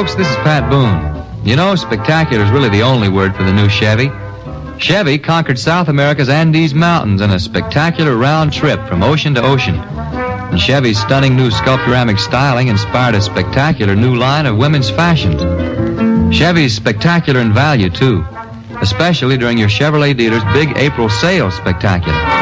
folks, this is Pat Boone. You know, spectacular is really the only word for the new Chevy. Chevy conquered South America's Andes Mountains in a spectacular round trip from ocean to ocean. And Chevy's stunning new sculptoramic styling inspired a spectacular new line of women's fashions. Chevy's spectacular in value, too, especially during your Chevrolet dealer's big April sale spectacular.